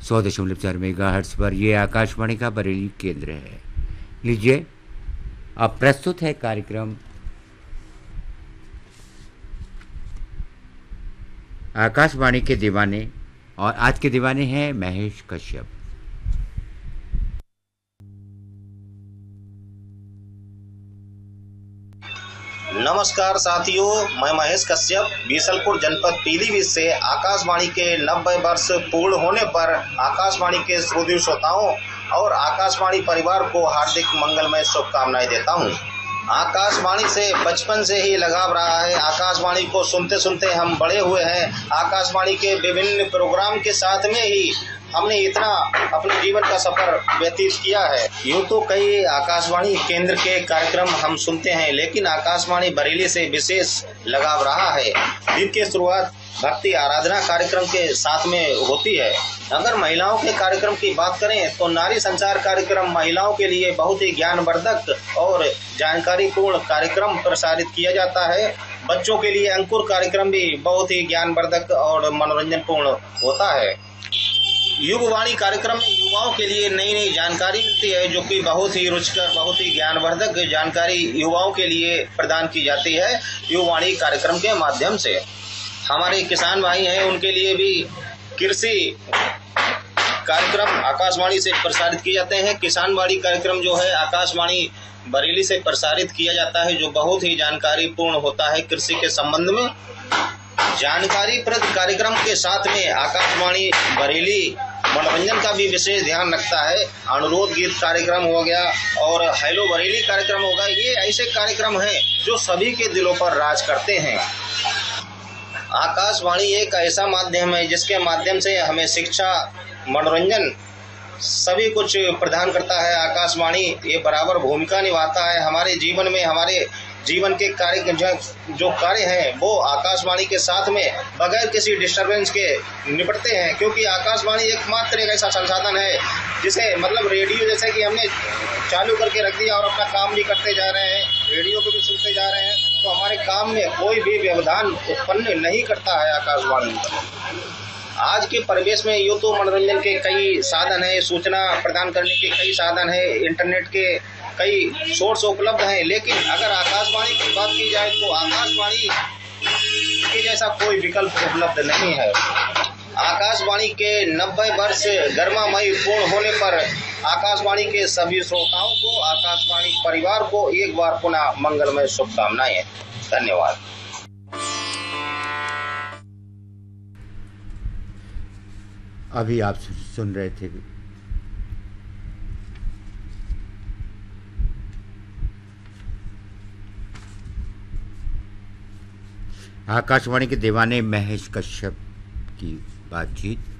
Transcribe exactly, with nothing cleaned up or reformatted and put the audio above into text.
सौ दशमलव चार मेगा हर्ट्स पर यह आकाशवाणी का बरेली केंद्र है। लीजिए अब प्रस्तुत है कार्यक्रम आकाशवाणी के दीवाने, और आज के दीवाने हैं महेश कश्यप। नमस्कार साथियों, मैं महेश कश्यप बीसलपुर जनपद पीलीभीत से आकाशवाणी के नब्बे वर्ष पूर्ण होने पर आकाशवाणी के श्रोता श्रोताओं और आकाशवाणी परिवार को हार्दिक मंगलमय शुभकामनाएं देता हूं। आकाशवाणी से बचपन से ही लगाव रहा है। आकाशवाणी को सुनते सुनते हम बड़े हुए हैं। आकाशवाणी के विभिन्न प्रोग्राम के साथ में ही हमने इतना अपने जीवन का सफर व्यतीत किया है। यूँ तो कई आकाशवाणी केंद्र के कार्यक्रम हम सुनते हैं, लेकिन आकाशवाणी बरेली से विशेष लगाव रहा है। दिन की शुरुआत भक्ति आराधना कार्यक्रम के साथ में होती है। अगर महिलाओं के कार्यक्रम की बात करें तो नारी संचार कार्यक्रम महिलाओं के लिए बहुत ही ज्ञानवर्धक और जानकारीपूर्ण कार्यक्रम प्रसारित किया जाता है। बच्चों के लिए अंकुर कार्यक्रम भी बहुत ही ज्ञानवर्धक और मनोरंजनपूर्ण होता है। युगवाणी कार्यक्रम में युवाओं के लिए नई नई जानकारी मिलती है, जो कि बहुत ही रुचिकर, बहुत ही ज्ञानवर्धक जानकारी युवाओं के लिए प्रदान की जाती है युगवाणी कार्यक्रम के माध्यम से। हमारे किसान भाई हैं, उनके लिए भी कृषि कार्यक्रम आकाशवाणी से प्रसारित किए जाते हैं। किसानवाड़ी कार्यक्रम जो है आकाशवाणी बरेली से प्रसारित किया जाता है, जो बहुत ही जानकारीपूर्ण होता है कृषि के संबंध में। जानकारीप्रद कार्यक्रम के साथ में आकाशवाणी बरेली मनोरंजन का भी विशेष ध्यान रखता है। अनुरोध गीत कार्यक्रम हो गया और हेलो बरेली कार्यक्रम होगा। ये ऐसे कार्यक्रम हैं जो सभी के दिलों पर राज करते हैं। आकाशवाणी एक ऐसा माध्यम है जिसके माध्यम से हमें शिक्षा, मनोरंजन सभी कुछ प्रदान करता है। आकाशवाणी ये बराबर भूमिका निभाता है हमारे जीवन में। हमारे जीवन के कार्य जो कार्य हैं वो आकाशवाणी के साथ में बगैर किसी डिस्टरबेंस के निपटते हैं, क्योंकि आकाशवाणी एकमात्र एक ऐसा संसाधन है जिसे मतलब रेडियो जैसे कि हमने चालू करके रख दिया और अपना काम भी करते जा रहे हैं, रेडियो को भी सुनते जा रहे हैं, तो हमारे काम में कोई भी व्यवधान उत्पन्न नहीं करता है आकाशवाणी। आज के परिवेश में यूँ तो मनोरंजन के कई साधन है, सूचना प्रदान करने के कई साधन है, इंटरनेट के कई सोर्स उपलब्ध हैं, लेकिन अगर आकाशवाणी की बात की जाए तो आकाशवाणी के जैसा कोई विकल्प उपलब्ध नहीं है। आकाशवाणी के नब्बे वर्ष गर्मामयी पूर्ण होने पर आकाशवाणी के सभी श्रोताओं को, आकाशवाणी परिवार को एक बार पुनः मंगलमय शुभकामनाएं। धन्यवाद। अभी आप सुन रहे थे आकाशवाणी के दीवाने महेश कश्यप की बातचीत।